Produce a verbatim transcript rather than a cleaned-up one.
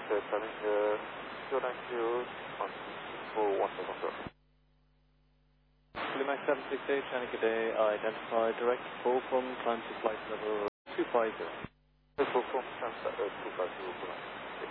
uh, Challenger zero nine zero on for one second, sir. Lima seven six eight, Challenger Day, identify direct call from climb to flight level two five zero. Full from Sunset uh, two five zero.